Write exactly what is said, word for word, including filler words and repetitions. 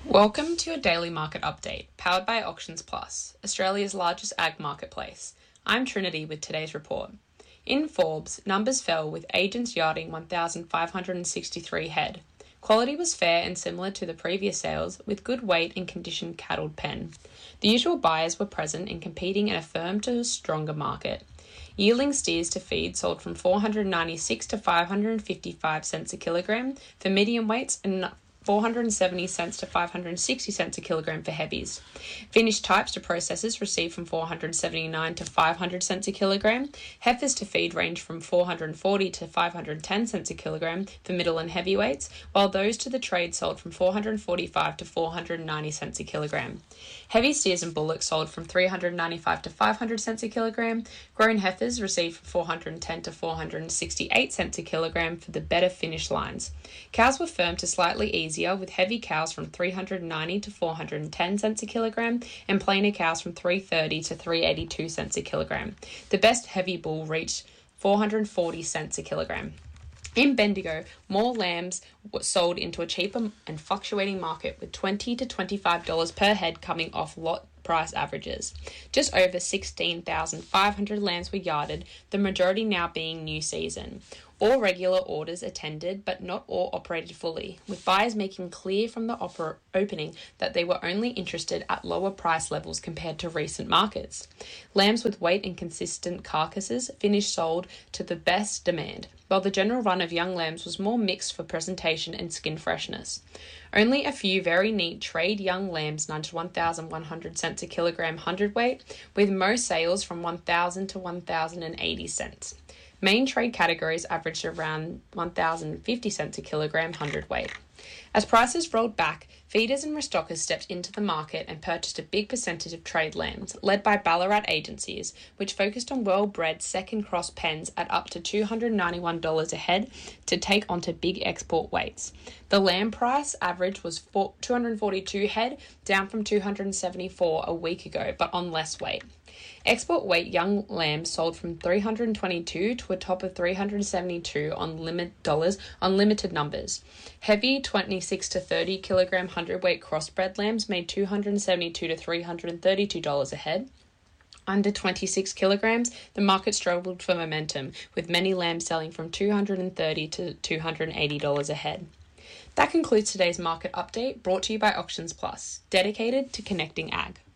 Welcome to a daily market update, powered by Auctions Plus, Australia's largest ag marketplace. I'm Trinity with today's report. In Forbes, numbers fell with agents yarding one thousand five hundred sixty-three head. Quality was fair and similar to the previous sales, with good weight and conditioned cattled pen. The usual buyers were present and competing in a firm to stronger market. Yearling steers to feed sold from four hundred ninety-six to five hundred fifty-five cents a kilogram for medium weights and four hundred seventy cents to five hundred sixty cents a kilogram for heavies. Finished types to processors received from four hundred seventy-nine to five hundred cents a kilogram. Heifers to feed range from four hundred forty to five hundred ten cents a kilogram for middle and heavyweights, while those to the trade sold from four hundred forty-five to four hundred ninety cents a kilogram. Heavy steers and bullocks sold from three hundred ninety-five to five hundred cents a kilogram. Grown heifers received from four hundred ten to four hundred sixty-eight cents a kilogram for the better finish lines. Cows were firm to slightly easier, with heavy cows from three hundred ninety to four hundred ten cents a kilogram and plainer cows from three hundred thirty to three hundred eighty-two cents a kilogram. The best heavy bull reached four hundred forty cents a kilogram. In Bendigo, more lambs were sold into a cheaper and fluctuating market, with twenty to twenty-five dollars per head coming off lot price averages. Just over sixteen thousand five hundred lambs were yarded, the majority now being new season. All regular orders attended, but not all operated fully, with buyers making clear from the oper- opening that they were only interested at lower price levels compared to recent markets. Lambs with weight and consistent carcasses finished sold to the best demand, while the general run of young lambs was more mixed for presentation and skin freshness. Only a few very neat trade young lambs nudged one thousand one hundred cents a kilogram hundredweight, with most sales from one thousand to one thousand eighty cents. Main trade categories averaged around one thousand fifty cents a kilogram hundredweight. As prices rolled back, feeders and restockers stepped into the market and purchased a big percentage of trade lambs, led by Ballarat agencies, which focused on well-bred second cross pens at up to two hundred ninety-one dollars a head to take onto big export weights. The lamb price average was two hundred forty-two head, down from two hundred seventy-four a week ago, but on less weight. Export weight young lambs sold from three hundred twenty-two to a top of three hundred seventy-two on limit dollars on limited numbers. Heavy twenty-six to thirty kilogram hundredweight crossbred lambs made two hundred seventy-two to three hundred thirty-two dollars a head. Under twenty-six kilograms, the market struggled for momentum, with many lambs selling from two hundred thirty to two hundred eighty dollars a head. That concludes today's market update, brought to you by Auctions Plus, dedicated to connecting ag.